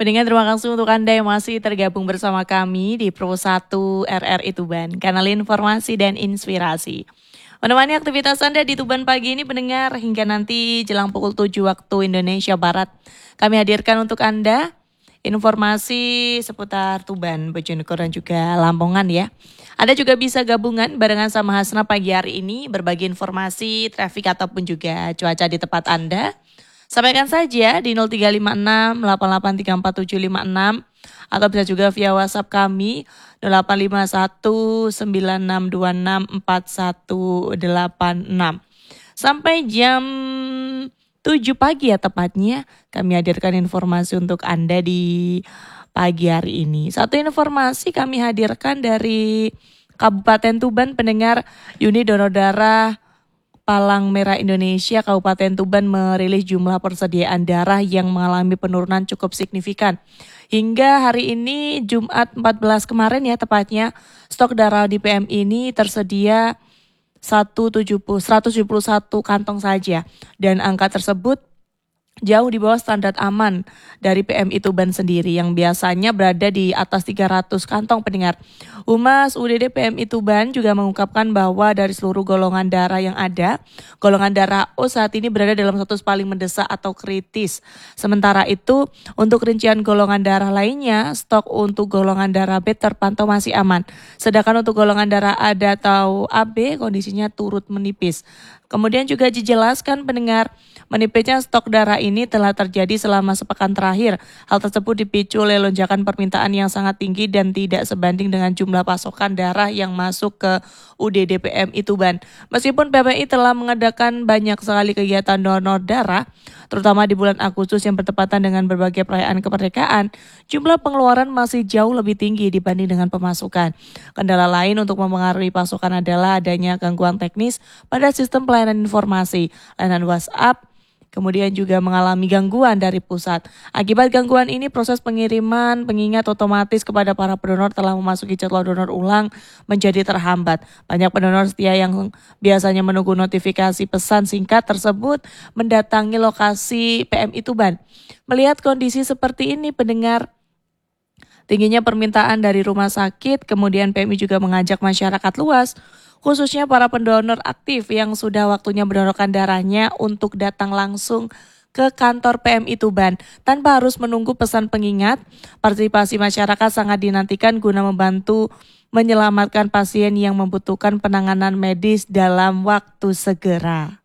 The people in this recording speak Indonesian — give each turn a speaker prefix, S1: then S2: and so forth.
S1: Pendengar, terima kasih untuk Anda yang masih tergabung bersama kami di Pro 1 RRI Tuban, kanal informasi dan inspirasi. Menemani aktivitas Anda di Tuban pagi ini, pendengar, hingga nanti jelang pukul 7 waktu Indonesia Barat, kami hadirkan untuk Anda informasi seputar Tuban, Bojonegoro dan juga Lamongan ya. Anda juga bisa gabungan barengan sama Hasna pagi hari ini, berbagi informasi, traffic ataupun juga cuaca di tempat Anda. Sampaikan saja di 0356 8834 atau bisa juga via WhatsApp kami 0851 9626 4186. Sampai jam 7 pagi ya tepatnya kami hadirkan informasi untuk Anda di pagi hari ini. Satu informasi kami hadirkan dari Kabupaten Tuban, pendengar, unit donor darah Palang Merah Indonesia Kabupaten Tuban merilis jumlah persediaan darah yang mengalami penurunan cukup signifikan. Hingga hari ini Jumat 14 kemarin ya tepatnya, stok darah di PM ini tersedia 171 kantong saja. Dan angka tersebut jauh di bawah standar aman dari PMI Tuban sendiri yang biasanya berada di atas 300 kantong, pendengar. Humas UDD PMI Tuban juga mengungkapkan bahwa dari seluruh golongan darah yang ada, golongan darah O saat ini berada dalam status paling mendesak atau kritis. Sementara itu, untuk rincian golongan darah lainnya, stok untuk golongan darah B terpantau masih aman. Sedangkan untuk golongan darah A atau AB kondisinya turut menipis. Kemudian juga dijelaskan, pendengar, menipisnya stok darah ini telah terjadi selama sepekan terakhir. Hal tersebut dipicu oleh lonjakan permintaan yang sangat tinggi dan tidak sebanding dengan jumlah pasokan darah yang masuk ke UDD PMI Tuban. Meskipun PMI telah mengadakan banyak sekali kegiatan donor darah, terutama di bulan Agustus yang bertepatan dengan berbagai perayaan kemerdekaan, jumlah pengeluaran masih jauh lebih tinggi dibanding dengan pemasukan. Kendala lain untuk mempengaruhi pasokan adalah adanya gangguan teknis pada sistem pelayanan informasi, layanan WhatsApp, kemudian juga mengalami gangguan dari pusat. Akibat gangguan ini, proses pengiriman pengingat otomatis kepada para pendonor telah memasuki jadwal donor ulang menjadi terhambat. Banyak pendonor setia yang biasanya menunggu notifikasi pesan singkat tersebut mendatangi lokasi PMI Tuban. Melihat kondisi seperti ini, pendengar, tingginya permintaan dari rumah sakit, kemudian PMI juga mengajak masyarakat luas, khususnya para pendonor aktif yang sudah waktunya mendonorkan darahnya untuk datang langsung ke kantor PMI Tuban tanpa harus menunggu pesan pengingat. Partisipasi masyarakat sangat dinantikan guna membantu menyelamatkan pasien yang membutuhkan penanganan medis dalam waktu segera.